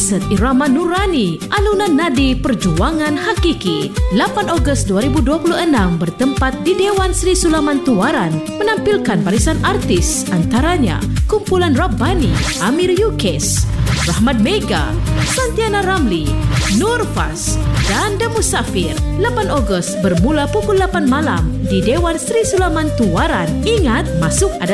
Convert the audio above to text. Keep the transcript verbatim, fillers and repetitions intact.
Kaset Irama Nurani, alunan nadi perjuangan hakiki. lapan Ogos dua ribu dua puluh enam bertempat di Dewan Sri Sulaman Tuaran menampilkan barisan artis, antaranya Kumpulan Rabbani, Amir Yukes, Rahmat Mega, Santiana Ramli, Nur Fas dan The Musafir. lapan Ogos bermula pukul lapan malam di Dewan Sri Sulaman Tuaran. Ingat, masuk ada